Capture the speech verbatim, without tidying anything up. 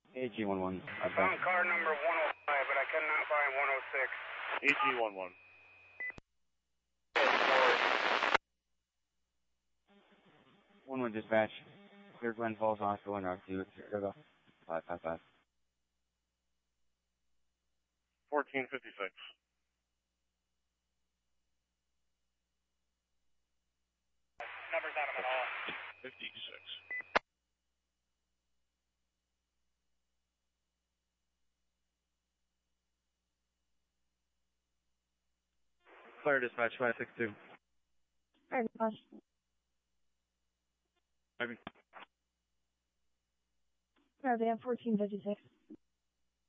A G one one. I found car number one oh five, but I cannot find one oh six. A G one one. one one dispatch. Clear Glen Falls Hospital and R two. Chicago. five five five. fourteen fifty-six. Numbers on them at all. fifty-six. Clear dispatch five six two. Alright, dispatch. Maybe. Clear van fourteen fifty-six.